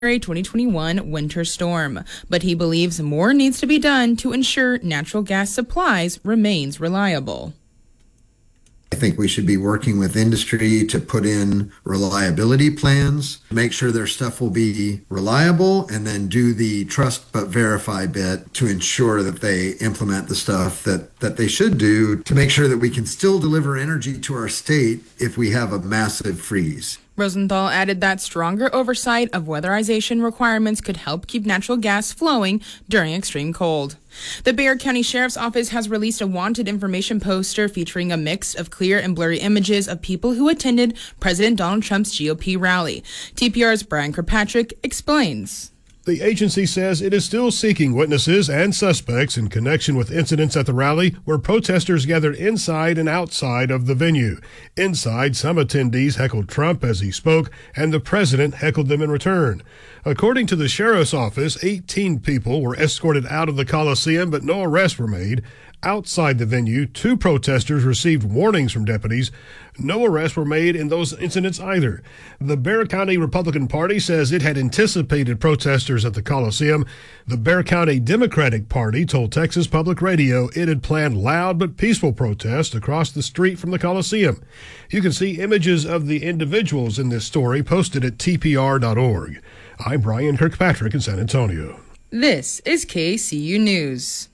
2021 winter storm, but he believes more needs to be done to ensure natural gas supplies remains reliable. I think we should be working with industry to put in reliability plans, make sure their stuff will be reliable, and then do the trust but verify bit to ensure that they implement the stuff that they should do to make sure that we can still deliver energy to our state if we have a massive freeze. Rosenthal added that stronger oversight of weatherization requirements could help keep natural gas flowing during extreme cold. The Bexar County Sheriff's Office has released a wanted information poster featuring a mix of clear and blurry images of people who attended President Donald Trump's GOP rally. TPR's Brian Kirkpatrick explains. The agency says it is still seeking witnesses and suspects in connection with incidents at the rally where protesters gathered inside and outside of the venue. Inside, some attendees heckled Trump as he spoke, and the president heckled them in return. According to the sheriff's office, 18 people were escorted out of the Coliseum, but no arrests were made. Outside the venue, 2 protesters received warnings from deputies. No arrests were made in those incidents either. The Bexar County Republican Party says it had anticipated protesters at the Coliseum. The Bexar County Democratic Party told Texas Public Radio it had planned loud but peaceful protests across the street from the Coliseum. You can see images of the individuals in this story posted at tpr.org. I'm Brian Kirkpatrick in San Antonio. This is KCU News.